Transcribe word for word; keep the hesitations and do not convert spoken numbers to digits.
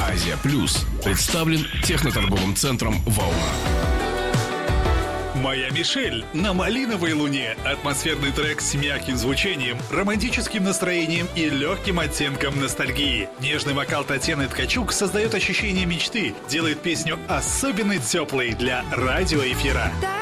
Азия Плюс представлен техноторговым центром «Волна». «Моя Мишель» на малиновой луне. Атмосферный трек с мягким звучанием, романтическим настроением и легким оттенком ностальгии. Нежный вокал Татьяны Ткачук создает ощущение мечты, делает песню особенно теплой для радиоэфира.